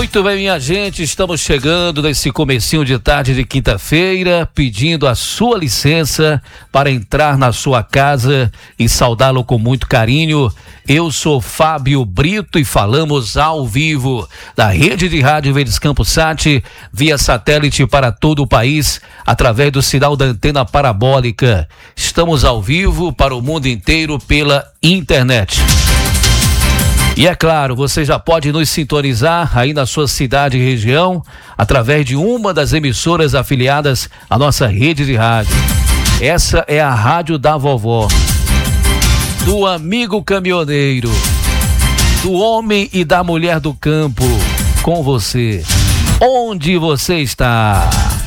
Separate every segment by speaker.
Speaker 1: Muito bem, minha gente, estamos chegando nesse comecinho de tarde de quinta-feira, pedindo a sua licença para entrar na sua casa e saudá-lo com muito carinho. Eu sou Fábio Brito e falamos ao vivo da rede de rádio Verdes Campos Sat, via satélite para todo o país, através do sinal da antena parabólica. Estamos ao vivo para o mundo inteiro pela internet. E é claro, você já pode nos sintonizar aí na sua cidade e região, através de uma das emissoras afiliadas à nossa rede de rádio. Essa é a Rádio da Vovó, do amigo caminhoneiro, do homem e da mulher do campo, com você, onde você está.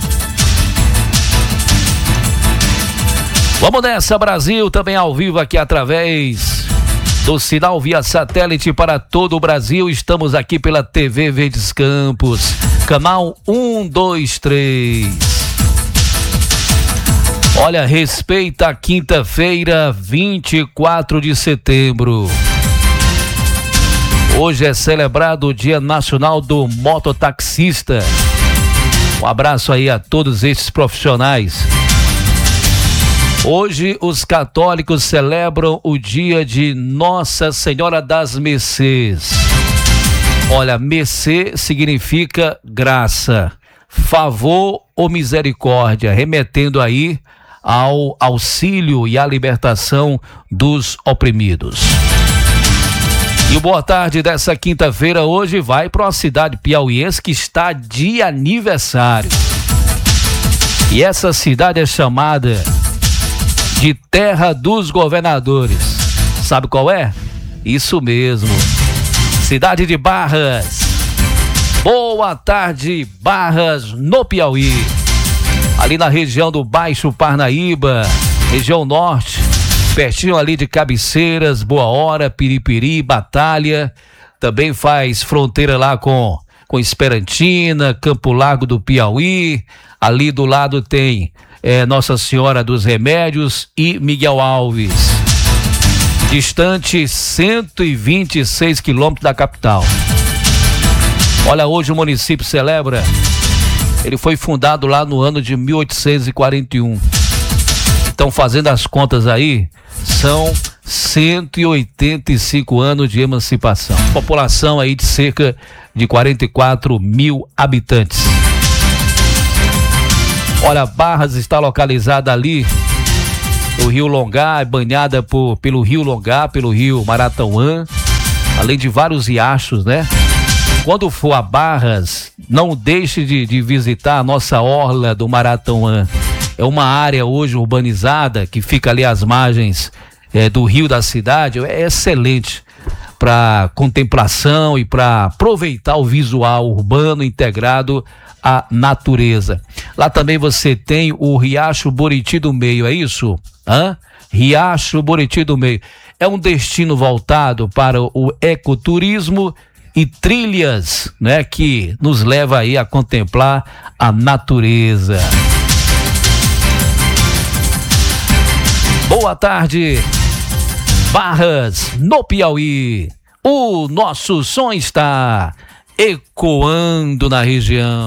Speaker 1: Vamos nessa, Brasil, também ao vivo aqui através do sinal via satélite para todo o Brasil. Estamos aqui pela TV Verdes Campos, canal 123. Olha, respeita a quinta-feira, 24 de setembro. Hoje é celebrado o Dia Nacional do Mototaxista. Um abraço aí a todos esses profissionais. Hoje os católicos celebram o dia de Nossa Senhora das Mercês. Olha, mercê significa graça, favor ou misericórdia, remetendo aí ao auxílio e à libertação dos oprimidos. E o boa tarde dessa quinta-feira hoje vai para uma cidade piauiense que está de aniversário. E essa cidade é chamada de Terra dos Governadores. Sabe qual é? Isso mesmo, cidade de Barras. Boa tarde, Barras, no Piauí. Ali na região do Baixo Parnaíba, região norte, pertinho ali de Cabeceiras, Boa Hora, Piripiri, Batalha. Também faz fronteira lá com Esperantina, Campo Largo do Piauí. Ali do lado tem Nossa Senhora dos Remédios e Miguel Alves, distante 126 quilômetros da capital. Olha, hoje o município celebra, ele foi fundado lá no ano de 1841. Então, fazendo as contas aí, são 185 anos de emancipação. População aí de cerca de 44 mil habitantes. Olha, Barras está localizada ali no Rio Longá, banhada pelo Rio Longá, pelo Rio Maratauã, além de vários riachos, né? Quando for a Barras, não deixe de visitar a nossa orla do Maratauã. É uma área hoje urbanizada que fica ali às margens do rio da cidade. É excelente para contemplação e para aproveitar o visual urbano integrado à natureza. Lá também você tem o Riacho Buriti do Meio, é isso? Riacho Buriti do Meio. É um destino voltado para o ecoturismo e trilhas, né, que nos leva aí a contemplar a natureza. Boa tarde, Barras, no Piauí. O nosso som está ecoando na região.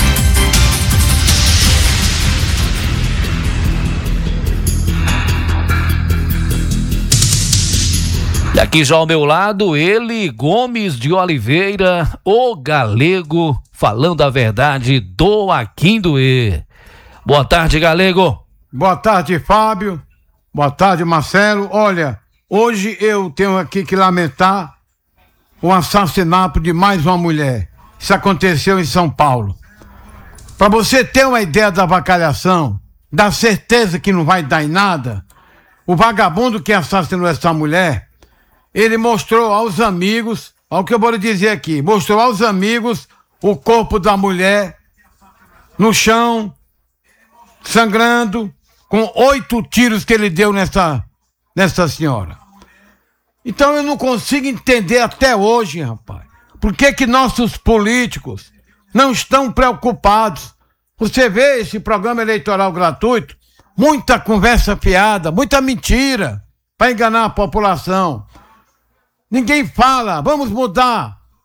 Speaker 1: E aqui já ao meu lado, ele, Gomes de Oliveira, o Galego, falando a verdade do Aquindoê. Boa tarde, Galego.
Speaker 2: Boa tarde, Fábio. Boa tarde, Marcelo. Olha, hoje eu tenho aqui que lamentar o assassinato de mais uma mulher. Isso aconteceu em São Paulo. Para você ter uma ideia da avacalhação, da certeza que não vai dar em nada, o vagabundo que assassinou essa mulher, ele mostrou aos amigos, olha o que eu vou lhe dizer aqui, mostrou aos amigos o corpo da mulher no chão, sangrando, com 8 tiros que ele deu nessa senhora. Então eu não consigo entender até hoje, rapaz, por que nossos políticos não estão preocupados. Você vê esse programa eleitoral gratuito, muita conversa fiada, muita mentira para enganar a população. Ninguém fala, vamos mudar.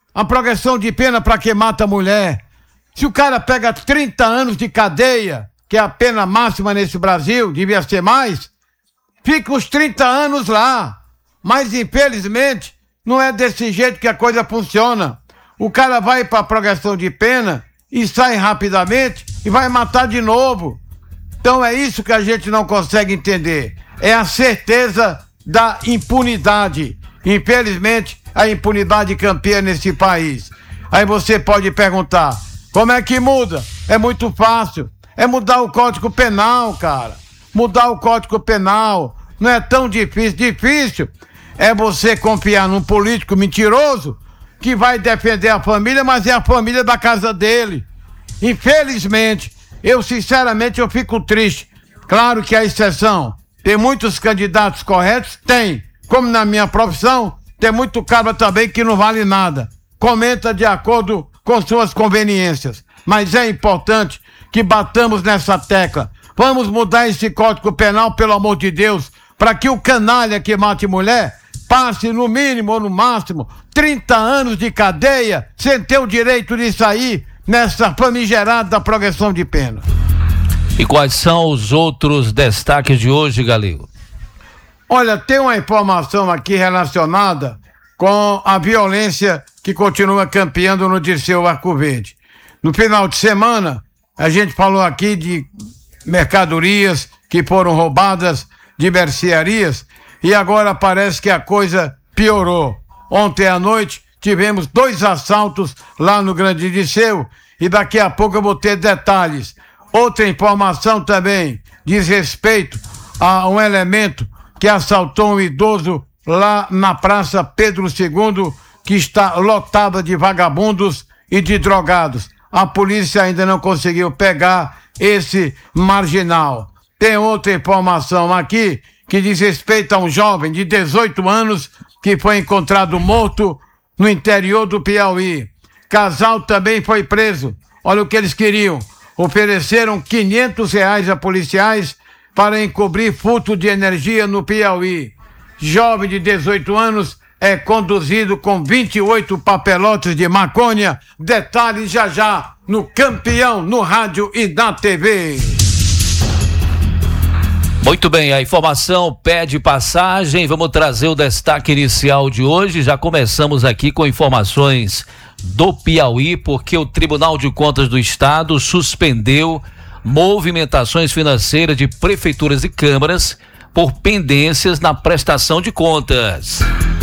Speaker 2: A progressão de pena para quem mata a mulher. Se o cara pega 30 anos de cadeia, que é a pena máxima nesse Brasil, devia ser mais, fica os 30 anos lá. Mas, infelizmente, não é desse jeito que a coisa funciona. O cara vai para a progressão de pena e sai rapidamente e vai matar de novo. Então é isso que a gente não consegue entender. É a certeza da impunidade. Infelizmente, a impunidade campeia nesse país. Aí você pode perguntar, como é que muda? É muito fácil. É mudar o Código Penal, cara. Mudar o Código Penal. Não é tão difícil. Difícil é você confiar num político mentiroso que vai defender a família, mas é a família da casa dele. Infelizmente, sinceramente, eu fico triste. Claro que há exceção. Tem muitos candidatos corretos? Tem. Como na minha profissão, tem muito cara também que não vale nada. Comenta de acordo com suas conveniências. Mas é importante que batamos nessa tecla. Vamos mudar esse Código Penal, pelo amor de Deus, para que o canalha que mate mulher passe no mínimo ou no máximo 30 anos de cadeia sem ter o direito de sair nessa famigerada progressão de pena.
Speaker 1: E quais são os outros destaques de hoje, Galego?
Speaker 2: Olha, tem uma informação aqui relacionada com a violência que continua campeando no Dirceu Arco Verde. No final de semana, a gente falou aqui de mercadorias que foram roubadas, de mercearias, e agora parece que a coisa piorou. Ontem à noite tivemos 2 assaltos lá no Grande Dirceu e daqui a pouco eu vou ter detalhes. Outra informação também diz respeito a um elemento que assaltou um idoso lá na Praça Pedro II, que está lotada de vagabundos e de drogados. A polícia ainda não conseguiu pegar esse marginal. Tem outra informação aqui que diz respeito a um jovem de 18 anos que foi encontrado morto no interior do Piauí. Casal também foi preso. Olha o que eles queriam. Ofereceram R$500 a policiais para encobrir furto de energia no Piauí. Jovem de 18 anos é conduzido com 28 papelotes de maconha. Detalhes já no Campeão, no rádio e na TV.
Speaker 1: Muito bem, a informação pede passagem. Vamos trazer o destaque inicial de hoje. Já começamos aqui com informações do Piauí, porque o Tribunal de Contas do Estado suspendeu movimentações financeiras de prefeituras e câmaras por pendências na prestação de contas.